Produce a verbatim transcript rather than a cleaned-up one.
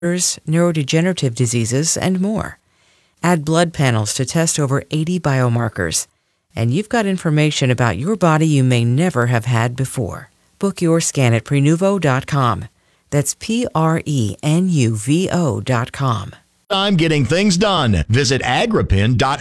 neurodegenerative diseases, and more. Add blood panels to test over eighty biomarkers, and you've got information about your body you may never have had before. Book your scan at prenuvo dot com. That's P R E N U V O dot com. I'm getting things done. Visit agripin dot